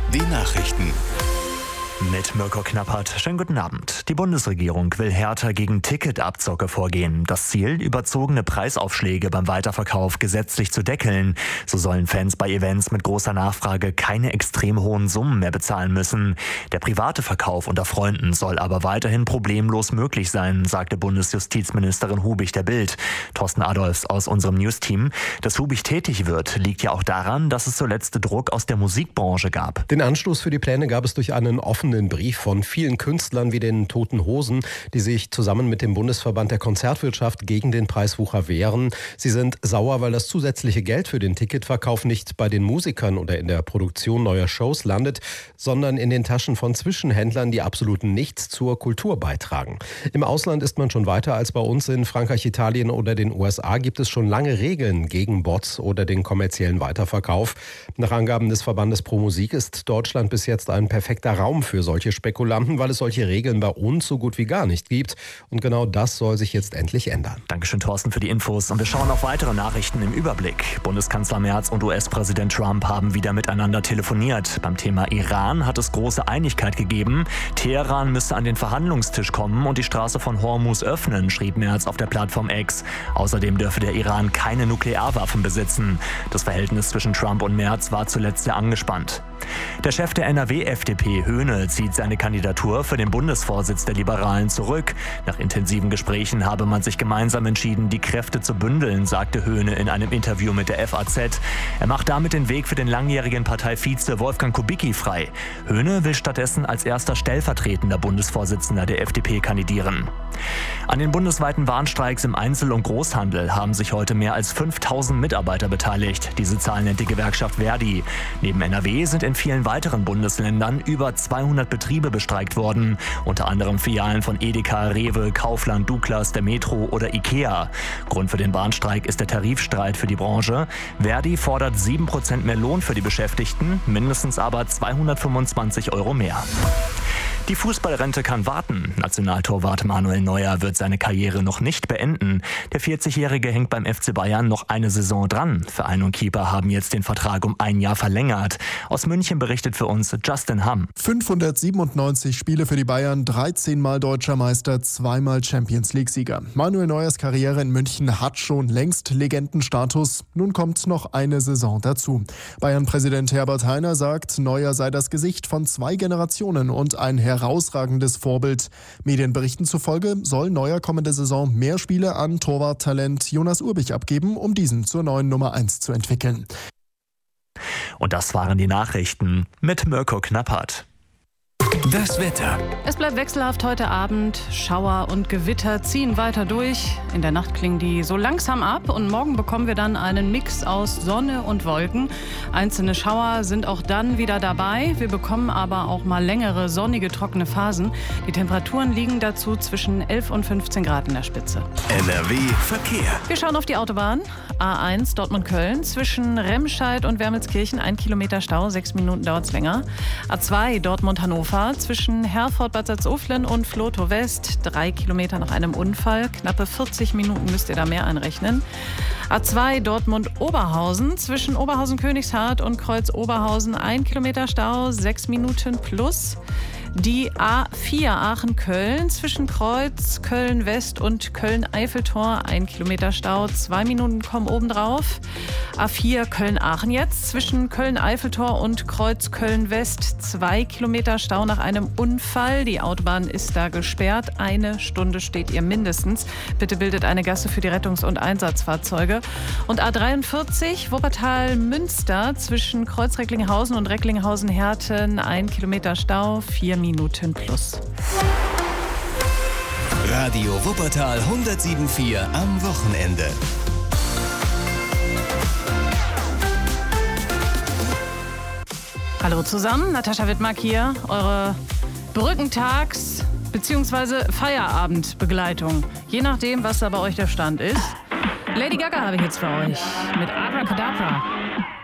Die Nachrichten. Mit Mirko Knappert. Schönen guten Abend. Die Bundesregierung will härter gegen Ticketabzocke vorgehen. Das Ziel, überzogene Preisaufschläge beim Weiterverkauf gesetzlich zu deckeln. So sollen Fans bei Events mit großer Nachfrage keine extrem hohen Summen mehr bezahlen müssen. Der private Verkauf unter Freunden soll aber weiterhin problemlos möglich sein, sagte Bundesjustizministerin Hubich der Bild. Thorsten Adolfs aus unserem News-Team. Dass Hubich tätig wird, liegt ja auch daran, dass es zuletzt Druck aus der Musikbranche gab. Den Anstoß für die Pläne gab es durch einen offenen Brief von vielen Künstlern wie den Toten Hosen, die sich zusammen mit dem Bundesverband der Konzertwirtschaft gegen den Preiswucher wehren. Sie sind sauer, weil das zusätzliche Geld für den Ticketverkauf nicht bei den Musikern oder in der Produktion neuer Shows landet, sondern in den Taschen von Zwischenhändlern, die absolut nichts zur Kultur beitragen. Im Ausland ist man schon weiter als bei uns. In Frankreich, Italien oder den USA gibt es schon lange Regeln gegen Bots oder den kommerziellen Weiterverkauf. Nach Angaben des Verbandes Pro Musik ist Deutschland bis jetzt ein perfekter Raum für solche Spekulanten, weil es solche Regeln bei uns so gut wie gar nicht gibt. Und genau das soll sich jetzt endlich ändern. Dankeschön, Thorsten, für die Infos. Und wir schauen auf weitere Nachrichten im Überblick. Bundeskanzler Merz und US-Präsident Trump haben wieder miteinander telefoniert. Beim Thema Iran hat es große Einigkeit gegeben. Teheran müsse an den Verhandlungstisch kommen und die Straße von Hormuz öffnen, schrieb Merz auf der Plattform X. Außerdem dürfe der Iran keine Nuklearwaffen besitzen. Das Verhältnis zwischen Trump und Merz war zuletzt sehr angespannt. Der Chef der NRW-FDP, Höhne, zieht seine Kandidatur für den Bundesvorsitz der Liberalen zurück. Nach intensiven Gesprächen habe man sich gemeinsam entschieden, die Kräfte zu bündeln, sagte Höhne in einem Interview mit der FAZ. Er macht damit den Weg für den langjährigen Parteivize Wolfgang Kubicki frei. Höhne will stattdessen als erster stellvertretender Bundesvorsitzender der FDP kandidieren. An den bundesweiten Warnstreiks im Einzel- und Großhandel haben sich heute mehr als 5000 Mitarbeiter beteiligt. Diese Zahl nennt die Gewerkschaft Verdi. Neben NRW sind in vielen weiteren Bundesländern über 200 Betriebe bestreikt worden. Unter anderem Filialen von Edeka, Rewe, Kaufland, Douglas, der Metro oder Ikea. Grund für den Warnstreik ist der Tarifstreit für die Branche. Verdi fordert 7% mehr Lohn für die Beschäftigten, mindestens aber 225 € mehr. Die Fußballrente kann warten. Nationaltorwart Manuel Neuer wird seine Karriere noch nicht beenden. Der 40-Jährige hängt beim FC Bayern noch eine Saison dran. Verein und Keeper haben jetzt den Vertrag um ein Jahr verlängert. Aus München berichtet für uns Justin Hamm. 597 Spiele für die Bayern, 13-mal Deutscher Meister, 2-mal Champions-League-Sieger. Manuel Neuers Karriere in München hat schon längst Legendenstatus. Nun kommt noch eine Saison dazu. Bayern-Präsident Herbert Hainer sagt, Neuer sei das Gesicht von 2 Generationen und ein herausragendes Vorbild. Medienberichten zufolge soll Neuer kommende Saison mehr Spiele an Torwarttalent Jonas Urbich abgeben, um diesen zur neuen Nummer 1 zu entwickeln. Und das waren die Nachrichten mit Mirko Knappert. Das Wetter. Es bleibt wechselhaft heute Abend. Schauer und Gewitter ziehen weiter durch. In der Nacht klingen die so langsam ab und morgen bekommen wir dann einen Mix aus Sonne und Wolken. Einzelne Schauer sind auch dann wieder dabei. Wir bekommen aber auch mal längere sonnige, trockene Phasen. Die Temperaturen liegen dazu zwischen 11 und 15 Grad in der Spitze. NRW Verkehr. Wir schauen auf die Autobahn. A1 Dortmund-Köln zwischen Remscheid und Wermelskirchen 1 Kilometer Stau, 6 Minuten dauert es länger. A2 Dortmund-Hannover zwischen Herford-Bad Salzuflen und Vlotho West 3 Kilometer nach einem Unfall. Knappe 40 Minuten müsst ihr da mehr einrechnen. A2 Dortmund-Oberhausen zwischen Oberhausen-Königshardt und Kreuz-Oberhausen 1 Kilometer Stau, 6 Minuten plus. Die A4 Aachen-Köln zwischen Kreuz, Köln-West und Köln-Eiffeltor 1 Kilometer Stau, 2 Minuten kommen obendrauf. A4 Köln-Aachen jetzt zwischen Köln-Eiffeltor und Kreuz Köln-West 2 Kilometer Stau nach einem Unfall. Die Autobahn ist da gesperrt. 1 Stunde steht ihr mindestens. Bitte bildet eine Gasse für die Rettungs- und Einsatzfahrzeuge. Und A43 Wuppertal-Münster zwischen Kreuz-Recklinghausen und Recklinghausen-Herten 1 Kilometer Stau, 4 Minuten plus. Radio Wuppertal 107.4 am Wochenende. Hallo zusammen, Natascha Wittmark hier, eure Brückentags- bzw. Feierabendbegleitung. Je nachdem, was da bei euch der Stand ist. Lady Gaga habe ich jetzt für euch mit Abracadabra.